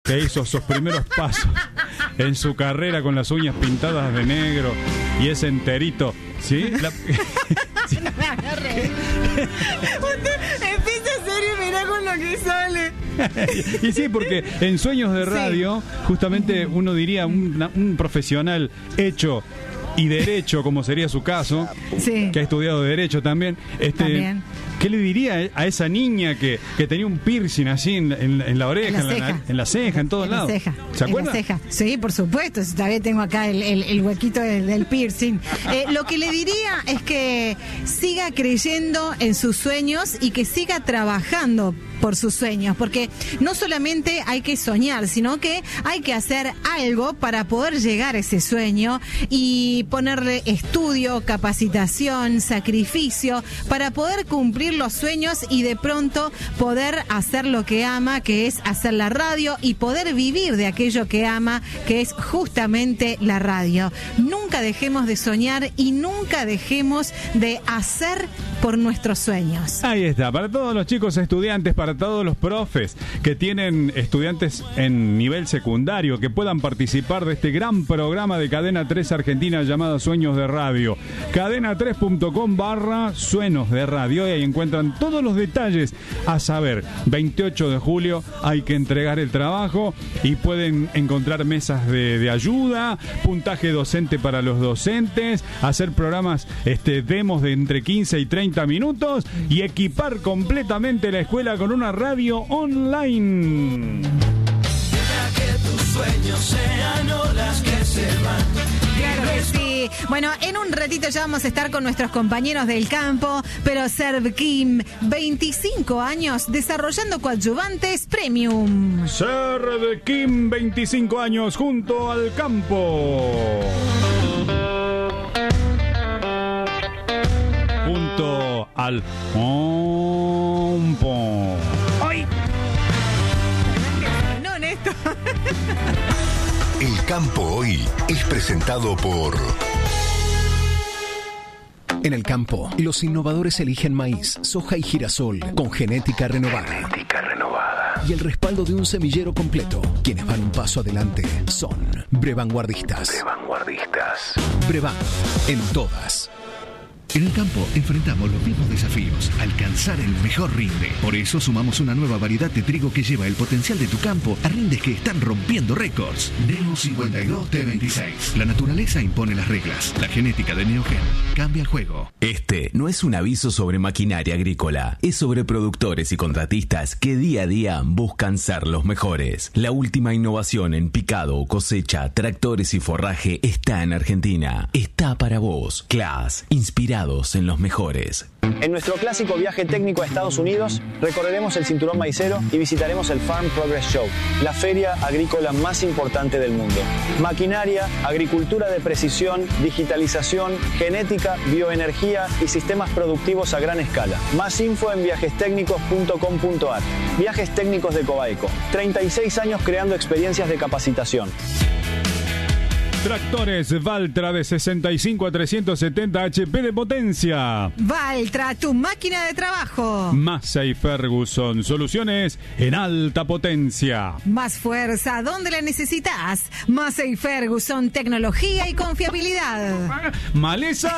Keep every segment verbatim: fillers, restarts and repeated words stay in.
que hizo sus primeros pasos en su carrera con las uñas pintadas de negro y ese enterito, ¿sí? La... ¿Sí? No me agarré. Usted empieza a hacer y mirá con lo que sale. Y sí, porque en Sueños de Radio, sí, justamente uno diría un, un profesional hecho y derecho, como sería su caso, sí, que ha estudiado derecho también, este, también. ¿Qué le diría a esa niña que, que tenía un piercing así en, en, en la oreja, en la, en la, en la ceja, en todos en lados? Ceja, ¿Se acuerda? En la ceja. Sí, por supuesto. Todavía tengo acá el, el, el huequito del, del piercing. Eh, lo que le diría es que siga creyendo en sus sueños y que siga trabajando por sus sueños, porque no solamente hay que soñar, sino que hay que hacer algo para poder llegar a ese sueño y ponerle estudio, capacitación, sacrificio para poder cumplir los sueños y de pronto poder hacer lo que ama, que es hacer la radio, y poder vivir de aquello que ama, que es justamente la radio. Nunca dejemos de soñar y nunca dejemos de hacer por nuestros sueños. Ahí está, para todos los chicos estudiantes, para todos los profes que tienen estudiantes en nivel secundario, que puedan participar de este gran programa de Cadena tres Argentina llamado Sueños de Radio. cadena tres punto com barra Sueños de Radio, y ahí encuentran todos los detalles. A saber, veintiocho de julio hay que entregar el trabajo y pueden encontrar mesas de, de ayuda, puntaje docente para los docentes, hacer programas, este, demos de entre quince y treinta minutos y equipar completamente la escuela con una radio online. Deja que tus sueños sean olas que se van. Claro que sí. Bueno, en un ratito ya vamos a estar con nuestros compañeros del campo, pero Servkim, veinticinco años desarrollando coadyuvantes premium. Servkim, veinticinco años junto al campo. Junto al campo. ¡Ay! No, Néstor. El campo hoy es presentado por... En el campo, los innovadores eligen maíz, soja y girasol con genética renovada. Genética renovada. Y el respaldo de un semillero completo. Quienes van un paso adelante son Brevanguardistas. Brevanguardistas. Brevan, en todas. En el campo enfrentamos los mismos desafíos, alcanzar el mejor rinde. Por eso sumamos una nueva variedad de trigo que lleva el potencial de tu campo a rindes que están rompiendo récords. Neo cincuenta y dos T veintiséis. La naturaleza impone las reglas. La genética de Neogen cambia el juego. Este no es un aviso sobre maquinaria agrícola. Es sobre productores y contratistas que día a día buscan ser los mejores. La última innovación en picado, cosecha, tractores y forraje está en Argentina. Está para vos. Claas, inspirado en los mejores. En nuestro clásico viaje técnico a Estados Unidos, recorreremos el cinturón maicero y visitaremos el Farm Progress Show, la feria agrícola más importante del mundo. Maquinaria, agricultura de precisión, digitalización, genética, bioenergía y sistemas productivos a gran escala. Más info en viajes técnicos punto com punto a r. Viajes Técnicos de Cobaeco. treinta y seis años creando experiencias de capacitación. Tractores Valtra de sesenta y cinco a trescientos setenta H P de potencia. Valtra, tu máquina de trabajo. Massey Ferguson, soluciones en alta potencia. Más fuerza, ¿dónde la necesitas? Massey Ferguson, tecnología y confiabilidad. Maleza.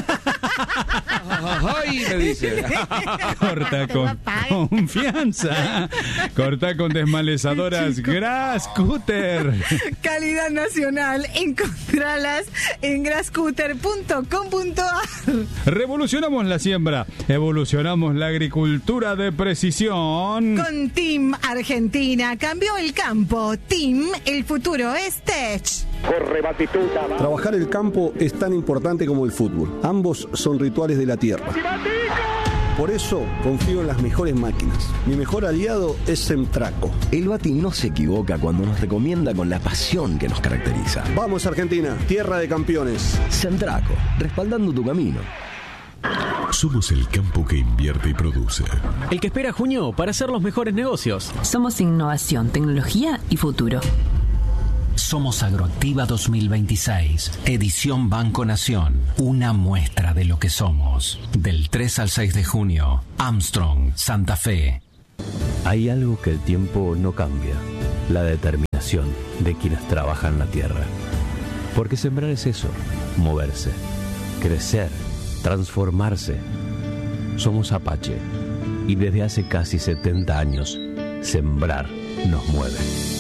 Ay, me dice. Corta con confianza. Corta con desmalezadoras Grascutter. Calidad nacional. Encontralas en grascutter punto com punto a r. Revolucionamos la siembra, evolucionamos la agricultura de precisión. Con Team Argentina cambió el campo. Team, el futuro es Tech. Corre Batituta. Trabajar el campo es tan importante como el fútbol. Ambos son rituales de la tierra. Por eso confío en las mejores máquinas. Mi mejor aliado es Semtraco. El Bati no se equivoca cuando nos recomienda con la pasión que nos caracteriza. Vamos Argentina, tierra de campeones. Semtraco, respaldando tu camino. Somos el campo que invierte y produce. El que espera junio para hacer los mejores negocios. Somos innovación, tecnología y futuro. Somos Agroactiva dos mil veintiséis, edición Banco Nación, una muestra de lo que somos. Del tres al seis de junio, Armstrong, Santa Fe. Hay algo que el tiempo no cambia. la determinación de quienes trabajan la tierra. Porque sembrar es eso, moverse, crecer, transformarse. Somos Apache y desde hace casi setenta años, sembrar nos mueve.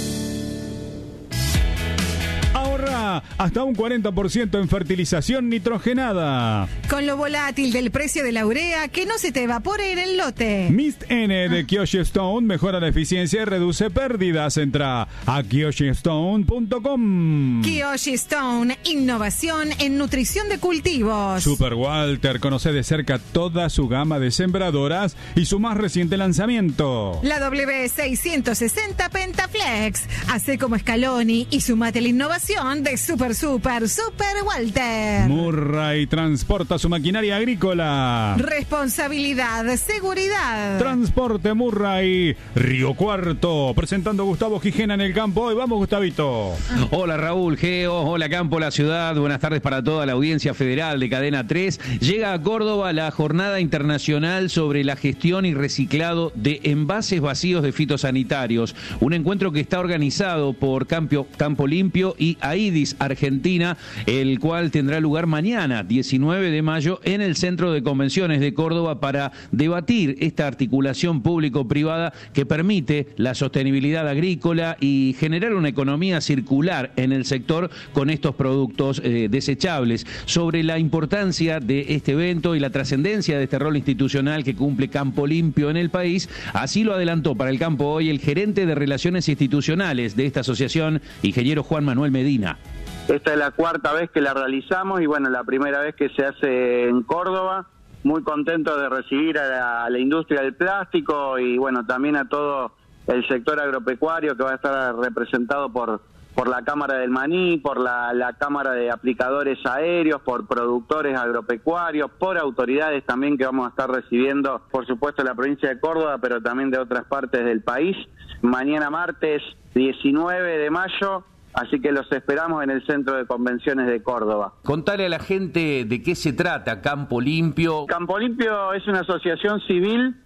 Ahorra hasta un cuarenta por ciento en fertilización nitrogenada. Con lo volátil del precio de la urea, que no se te evapore en el lote. Mist N de Kyoshi Stone mejora la eficiencia y reduce pérdidas. Entra a kyoshi stone punto com. Kyoshi Stone, innovación en nutrición de cultivos. Super Walter, conoce de cerca toda su gama de sembradoras y su más reciente lanzamiento. La W seiscientos sesenta Pentaflex. Hace como Scaloni y sumate la innovación de Super Super Super Walter. Murray transporta su maquinaria agrícola. Responsabilidad, seguridad. Transporte Murray, Río Cuarto, presentando a Gustavo Gijena en el campo. Hoy vamos, Gustavito. Hola Raúl, Geo, hola Campo, la ciudad. Buenas tardes para toda la audiencia federal de Cadena tres. Llega a Córdoba la Jornada Internacional sobre la Gestión y Reciclado de Envases Vacíos de Fitosanitarios. Un encuentro que está organizado por Campo, Campo Limpio y AIDIS Argentina, el cual tendrá lugar mañana, diecinueve de mayo, en el Centro de Convenciones de Córdoba para debatir esta articulación público-privada que permite la sostenibilidad agrícola y generar una economía circular en el sector con estos productos eh, desechables. Sobre la importancia de este evento y la trascendencia de este rol institucional que cumple Campo Limpio en el país, así lo adelantó para el campo hoy el gerente de Relaciones Institucionales de esta asociación, ingeniero Juan Manuel Medina. Esta es la cuarta vez que la realizamos y bueno, la primera vez que se hace en Córdoba. Muy contento de recibir a la, a la industria del plástico y bueno, también a todo el sector agropecuario que va a estar representado por, por la Cámara del Maní, por la, la Cámara de Aplicadores Aéreos, por productores agropecuarios, por autoridades también que vamos a estar recibiendo, por supuesto, de la provincia de Córdoba, pero también de otras partes del país. Mañana martes diecinueve de mayo. Así que los esperamos en el Centro de Convenciones de Córdoba. Contale a la gente de qué se trata Campo Limpio. Campo Limpio es una asociación civil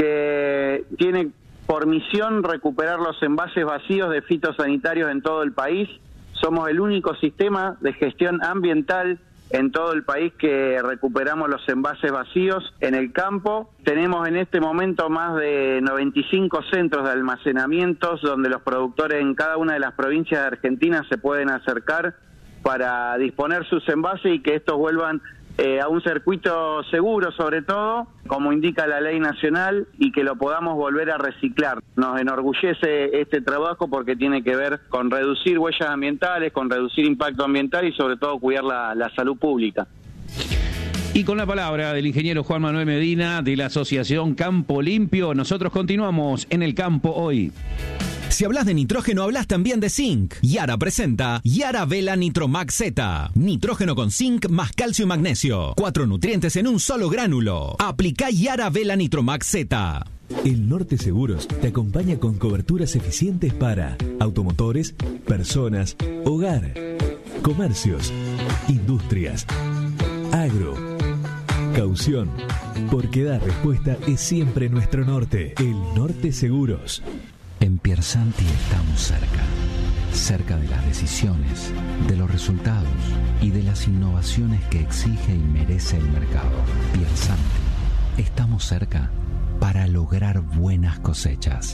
que tiene por misión recuperar los envases vacíos de fitosanitarios en todo el país. Somos el único sistema de gestión ambiental en todo el país que recuperamos los envases vacíos en el campo. Tenemos en este momento más de noventa y cinco centros de almacenamientos donde los productores en cada una de las provincias de Argentina se pueden acercar para disponer sus envases y que estos vuelvan eh, a un circuito seguro, sobre todo, como indica la ley nacional, y que lo podamos volver a reciclar. Nos enorgullece este trabajo porque tiene que ver con reducir huellas ambientales, con reducir impacto ambiental y sobre todo cuidar la, la salud pública. Y con la palabra del ingeniero Juan Manuel Medina de la asociación Campo Limpio, nosotros continuamos en el campo hoy. Si hablas de nitrógeno, hablas también de zinc. Yara presenta Yara Vela Nitromax Z. Nitrógeno con zinc más calcio y magnesio. Cuatro nutrientes en un solo gránulo. Aplica Yara Vela Nitromax Z. El Norte Seguros te acompaña con coberturas eficientes para automotores, personas, hogar, comercios, industrias, agro, caución. Porque dar respuesta es siempre nuestro norte. El Norte Seguros. En Piersanti estamos cerca, cerca de las decisiones, de los resultados y de las innovaciones que exige y merece el mercado. Piersanti, estamos cerca para lograr buenas cosechas.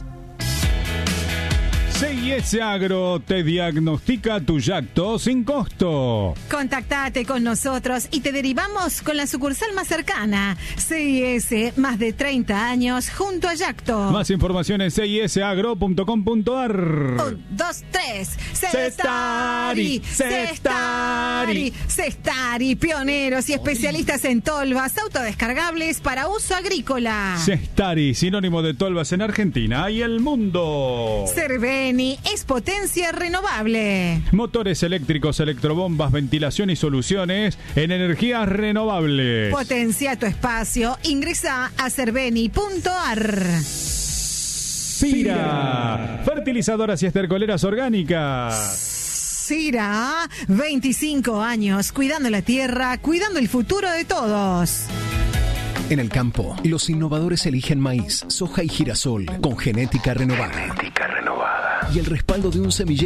C I S Agro te diagnostica tu yacto sin costo. Contactate con nosotros y te derivamos con la sucursal más cercana. C I S, más de treinta años junto a Yacto. Más información en c i s agro punto com punto a r. Un, dos, tres. Cestari, Cestari, Cestari, pioneros y especialistas en tolvas autodescargables para uso agrícola. Cestari, sinónimo de tolvas en Argentina y el mundo. Cerveni es potencia renovable. Motores eléctricos, electrobombas, ventilación y soluciones en energías renovables. Potencia tu espacio. Ingresa a cerveni punto a r. Cira, fertilizadoras y estercoleras orgánicas. Cira, veinticinco años cuidando la tierra, cuidando el futuro de todos. En el campo, los innovadores eligen maíz, soja y girasol con genética renovada. Genética renovada. y el respaldo de un semillero